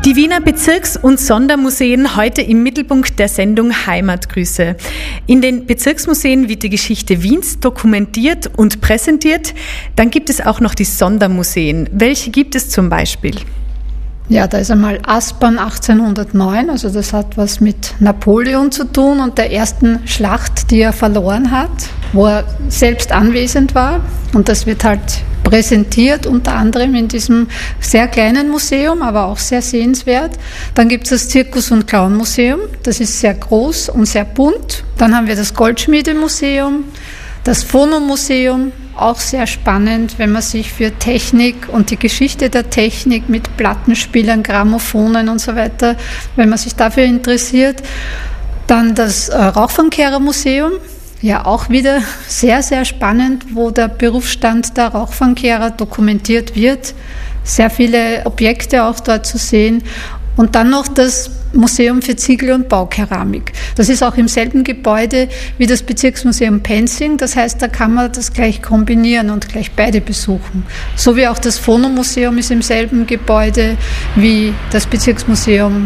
Die Wiener Bezirks- und Sondermuseen heute im Mittelpunkt der Sendung Heimatgrüße. In den Bezirksmuseen wird die Geschichte Wiens dokumentiert und präsentiert. Dann gibt es auch noch die Sondermuseen. Welche gibt es zum Beispiel? Ja, da ist einmal Aspern 1809, also das hat was mit Napoleon zu tun und der ersten Schlacht, die er verloren hat, wo er selbst anwesend war. Und das wird halt präsentiert, unter anderem in diesem sehr kleinen Museum, aber auch sehr sehenswert. Dann gibt es das Zirkus- und Clown-Museum, das ist sehr groß und sehr bunt. Dann haben wir das Goldschmiedemuseum, das Phonomuseum, auch sehr spannend, wenn man sich für Technik und die Geschichte der Technik mit Plattenspielern, Grammophonen und so weiter, wenn man sich dafür interessiert. Dann das Rauchfangkehrer-Museum, ja auch wieder sehr, sehr spannend, wo der Berufsstand der Rauchfangkehrer dokumentiert wird. Sehr viele Objekte auch dort zu sehen. Und dann noch das Museum für Ziegel- und Baukeramik. Das ist auch im selben Gebäude wie das Bezirksmuseum Penzing. Das heißt, da kann man das gleich kombinieren und gleich beide besuchen. So wie auch das Phonomuseum ist im selben Gebäude wie das Bezirksmuseum